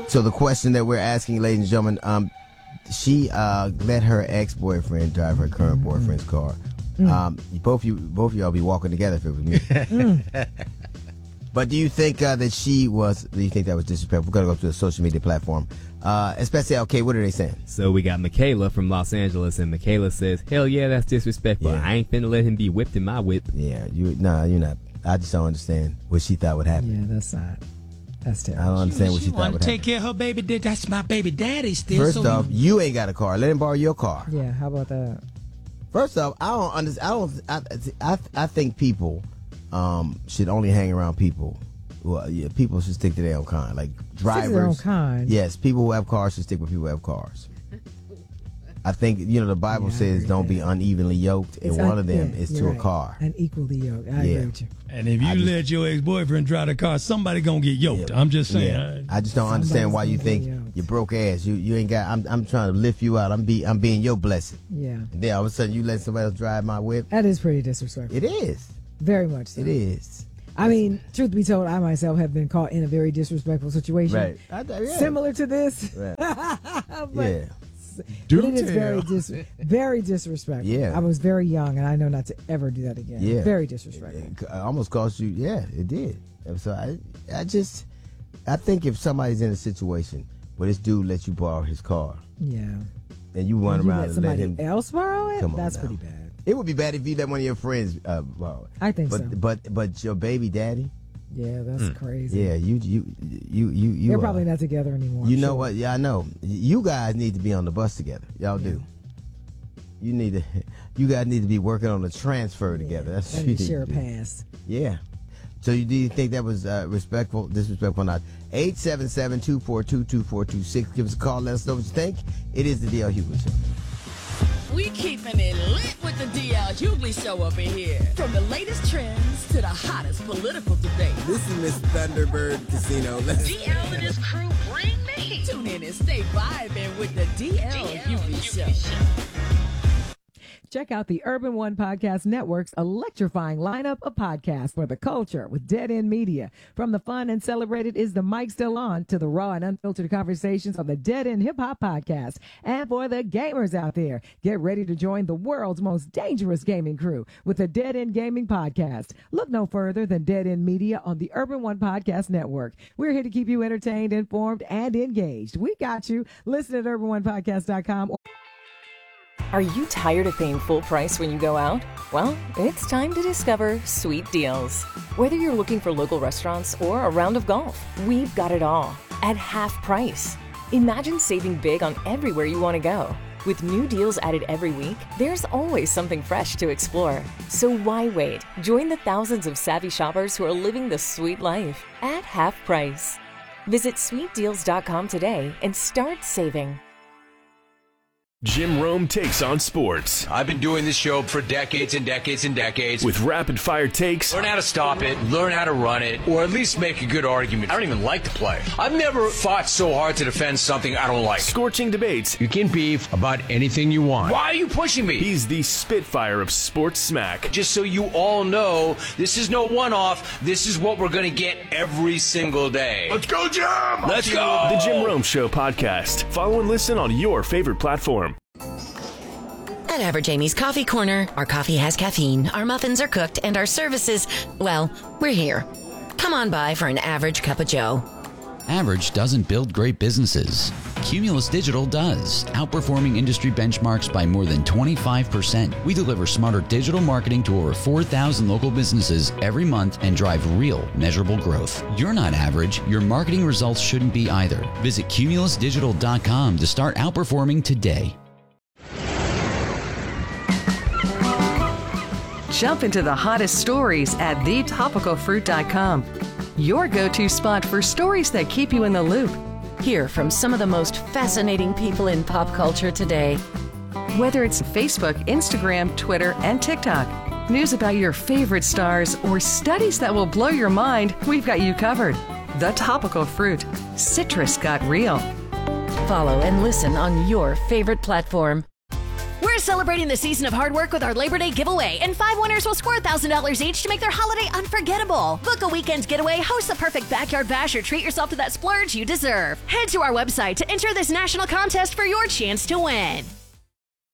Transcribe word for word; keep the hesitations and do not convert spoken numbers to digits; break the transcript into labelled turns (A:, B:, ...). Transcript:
A: So the question that we're asking, ladies and gentlemen, um, she uh, let her ex-boyfriend drive her current mm-hmm. boyfriend's car. Mm. Um, both you, both of y'all be walking together if it was me. mm. But do you think uh, that she was? Do you think that was disrespectful? We're gonna go to a social media platform. Uh, especially, okay, what are they saying?
B: So we got Michaela from Los Angeles, and Michaela says, "Hell yeah, that's disrespectful.
A: Yeah.
B: I ain't finna let him be whipped in my whip."
A: Yeah, you, nah, you're not. I just don't understand what she thought would happen.
C: Yeah, that's not. That's terrible.
A: I don't understand
D: she,
A: what she,
D: she
A: thought would happen.
D: Take care of her baby. That's my baby daddy still.
A: First
D: so
A: off, you ain't got a car. Let him borrow your car.
C: Yeah, how about that?
A: First off, I don't understand. I don't. I, I, I think people um, should only hang around people. Well, yeah, people should stick to their own kind. Like drivers.
C: Stick to their own kind.
A: Yes, people who have cars should stick with people who have cars. I think, you know, the Bible
C: yeah,
A: says don't be unevenly yoked, and
C: it's
A: one
C: un-
A: of them
C: yeah,
A: is to
C: right.
A: a car.
C: Unequally yoked. I
A: yeah.
C: agree with you.
D: And if you
A: just,
D: let your ex-boyfriend drive the car, somebody gonna get yoked.
A: Yeah,
D: I'm just saying.
A: Yeah. I just don't understand why you think you broke ass. You you ain't got. I'm I'm trying to lift you out. I'm be I'm being your blessing.
C: Yeah.
A: And then all of a sudden you let somebody else drive my whip.
C: That is pretty disrespectful.
A: It is.
C: Very much so.
A: It is.
C: I mean, truth be told, I myself have been caught in a very disrespectful situation.
A: Right. I, yeah.
C: Similar to this.
A: Right.
C: but,
A: yeah.
C: Do but it is very, dis- very disrespectful.
A: Yeah.
C: I was very young, and I know not to ever do that again.
A: Yeah.
C: Very disrespectful.
A: It, it almost cost you. Yeah, it did. So I, I just, I think if somebody's in a situation where this dude lets you borrow his car,
C: yeah,
A: and you run
C: and you
A: around
C: let
A: and
C: somebody
A: let him
C: else borrow it,
A: come on
C: that's
A: now.
C: pretty bad.
A: It would be bad if you let one of your friends uh, borrow it.
C: I think
A: but,
C: so.
A: But but your baby daddy.
C: Yeah, that's mm. crazy.
A: Yeah, you you you you you.
C: They're
A: uh,
C: probably not together anymore.
A: You
C: I'm
A: know
C: sure.
A: what? Yeah, I know. You guys need to be on the bus together. Y'all yeah. do. You need to. You guys need to be working on the transfer
C: yeah.
A: together. That's what
C: and
A: you need
C: share
A: to
C: a
A: do.
C: pass.
A: Yeah. So you do you think that was uh, respectful, disrespectful or not? eight seven seven, two four two, two four two six. Give us a call. Let us know what you think. It is the D L Hughley Show.
E: We keeping it lit with the D L Hughley Show over here. From the latest trends to the hottest political debate.
A: This is Miss Thunderbird Casino. Let's
E: D L and his crew bring the heat. Tune in and stay vibing with the D L, D L Hughley Show. Show.
C: Check out the Urban One Podcast Network's electrifying lineup of podcasts for the culture with Dead End Media. From the fun and celebrated Is the Mic Still On to the raw and unfiltered conversations on the Dead End Hip Hop Podcast. And for the gamers out there, get ready to join the world's most dangerous gaming crew with the Dead End Gaming Podcast. Look no further than Dead End Media on the Urban One Podcast Network. We're here to keep you entertained, informed, and engaged. We got you. Listen at urban one podcast dot com.
F: Are you tired of paying full price when you go out? Well, it's time to discover Sweet Deals. Whether you're looking for local restaurants or a round of golf, we've got it all at half price. Imagine saving big on everywhere you want to go. With new deals added every week, there's always something fresh to explore. So why wait? Join the thousands of savvy shoppers who are living the sweet life at half price. Visit sweet deals dot com today and start saving.
G: Jim Rome takes on sports.
H: I've been doing this show for decades and decades and decades.
G: With rapid-fire takes.
H: Learn how to stop it, learn how to run it, or at least make a good argument. I don't even like the play. I've never fought so hard to defend something I don't like.
G: Scorching debates.
H: You can beef about anything you want. Why are you pushing me?
G: He's the Spitfire of sports smack.
H: Just so you all know, this is no one-off. This is what we're going to get every single day.
G: Let's go, Jim!
H: Let's go!
G: The Jim Rome Show podcast. Follow and listen on your favorite platform.
I: At Average Amy's Coffee Corner, our coffee has caffeine, our muffins are cooked, and our services, well, we're here. Come on by for an average cup of joe.
J: Average doesn't build great businesses. Cumulus Digital does, outperforming industry benchmarks by more than twenty-five percent. We deliver smarter digital marketing to over four thousand local businesses every month and drive real, measurable growth. You're not average. Your marketing results shouldn't be either. Visit cumulus digital dot com to start outperforming today.
K: Jump into the hottest stories at the topical fruit dot com. Your go-to spot for stories that keep you in the loop.
I: Hear from some of the most fascinating people in pop culture today.
K: Whether it's Facebook, Instagram, Twitter, and TikTok, news about your favorite stars, or studies that will blow your mind, we've got you covered. The Topical Fruit. Citrus got real.
I: Follow and listen on your favorite platform.
E: We're
L: We're celebrating the season of hard work with our Labor Day giveaway, and five winners will score one thousand dollars each to make their holiday unforgettable. Book a weekend getaway, host the perfect backyard bash, or treat yourself to that splurge you deserve. Head to our website to enter this national contest for your chance to win.